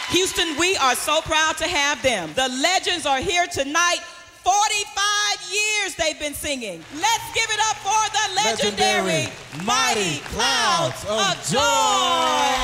Houston, we are so proud to have them. The legends are here tonight. 45 years they've been singing. Let's give it up for the legendary Mighty Clouds of Joy.